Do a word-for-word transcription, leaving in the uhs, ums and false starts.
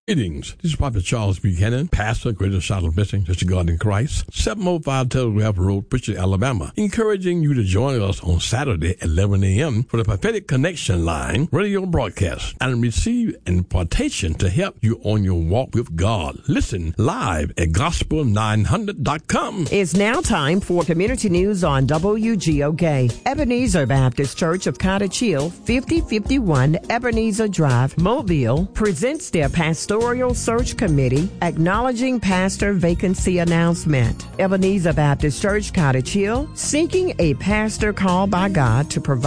Greetings. This is Prophet Charles Buchanan, pastor, Greater Charlotte Mission, Church of God in Christ, seven oh five Telegraph Road, Pritchard, Alabama, encouraging you to join us on Saturday at eleven a.m. for the Prophetic Connection Line radio broadcast and receive an impartation to help you on your walk with God. Listen live at gospel nine hundred dot com. It's now time for community news on W G O K. Ebenezer Baptist Church of Cottage Hill, fifty fifty-one Ebenezer Drive, Mobile, presents their pastoral search committee acknowledging pastor vacancy announcement. Ebenezer Baptist Church, Cottage Hill, seeking a pastor called by God to provide